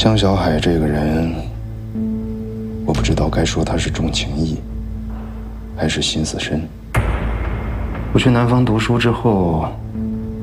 江小海这个人，我不知道该说他是重情义，还是心思深。我去南方读书之后，